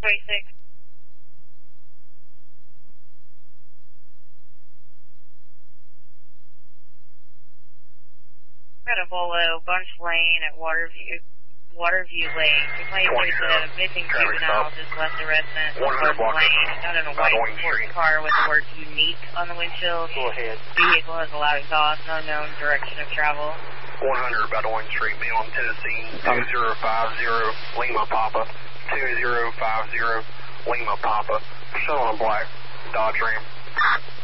26. Got a Volvo, Bunch Lane at Waterview Lane. Complaint is that a missing juvenile just left the residence on Bunch Lane. Got in a white sports car with the word unique on the windshield. Go ahead. Vehicle has a loud exhaust, no known direction of travel. 100 Baldwin Street, Bellum, Tennessee, 2050 Lima Papa, 2050 Lima Papa, still on a black Dodge Ram.